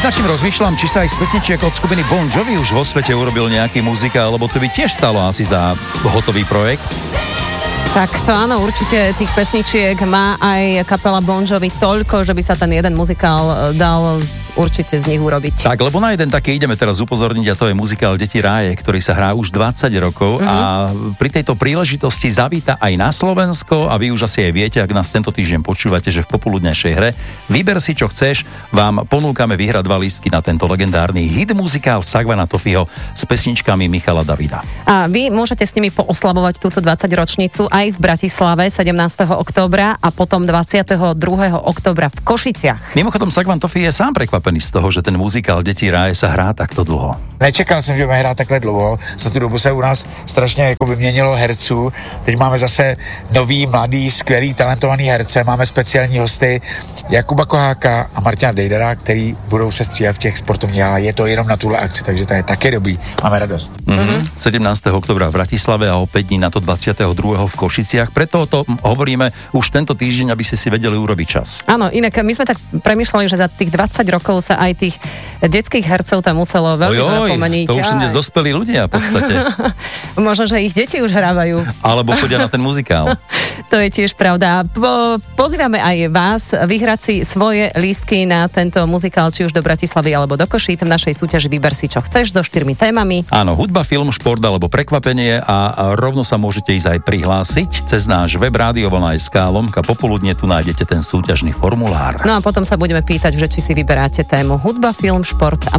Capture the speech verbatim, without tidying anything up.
nad tým rozmýšľam, či sa aj z pesničiek od skupiny Bon Jovi už vo svete urobil nejaký muzikál, lebo to by tiež stalo asi za hotový projekt. Tak to áno, určite tých pesničiek má aj kapela Bon Jovi toľko, že by sa ten jeden muzikál dal určite z nich urobiť. Tak, lebo na jeden taký ideme teraz upozorniť a to je muzikál Deti ráje, ktorý sa hrá už dvadsať rokov mm-hmm. a pri tejto príležitosti zavíta aj na Slovensko a vy už asi aj viete, ak nás tento týždeň počúvate, že v popoludnejšej hre Vyber si, čo chceš, vám ponúkame vyhrať dva lístky na tento legendárny hit muzikál Sagvana Tofiho s pesničkami Michala Davida. A vy môžete s nimi pooslavovať túto dvadsaťročnicu aj v Bratislave sedemnásteho októbra a potom dvadsiateho druhého októbra v Košiciach. Mimochodom, Sagvan Tofi je sám prekvapený z toho, že ten muzikál Deti ráje sa hrá takto dlho. Nečekal jsem, že bude hrát takhle dlouho. Za tu dobu se u nás strašně jako vyměnilo herců. Teď máme zase nový, mladý, skvělý, talentovaný herce. Máme speciální hosty Jakuba Koháka a Martina Dejdara, který budou se stříhat v těch sportovních, ale je to jenom na tuhle akci, takže to je také dobrý. Máme radost. Mm-hmm. sedemnásteho októbra v Bratislave a opäť dní na to dvadsiateho druhého v Košiciach. Preto to hovoríme už tento týždeň, aby ste si vedeli urobiť čas. Áno, inak my sme tak premýšľali, že za tých dvadsať rokov sa aj tých detských hercov tam muselo veľmi napomeniť. To už sú dnes dospelí ľudia v podstate. Možno, že ich deti už hrávajú. Alebo chodia na ten muzikál. To je tiež pravda. Po, pozývame aj vás vyhrať si svoje lístky na tento muzikál, či už do Bratislavy alebo do Košíc v našej súťaži Vyber si, čo chceš, so štyrmi témami. Áno, hudba, film, šport alebo prekvapenie a rovno sa môžete ísť aj prihlásiť cez náš web Rádiovlna bodka es ká lomka popoludne, tu nájdete ten súťažný formulár. No a potom sa budeme pýtať, že či si vyberáte tému hudba, film, šport a